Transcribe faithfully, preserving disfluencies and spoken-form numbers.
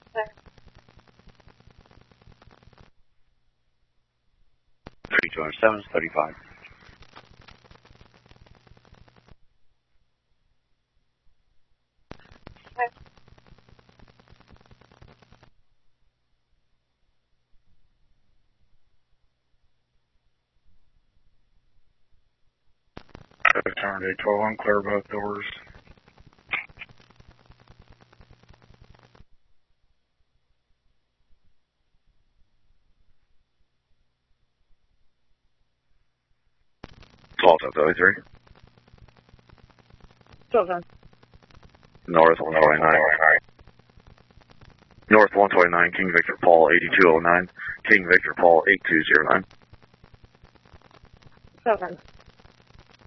thirty-two oh seven, thirty-five. Turn eight twelve, unclear both doors. twelve thirty-three. twelve ten. North one twenty-nine. North one twenty-nine, King Victor Paul eighty-two oh nine. King Victor Paul eight two oh nine. twelve ten.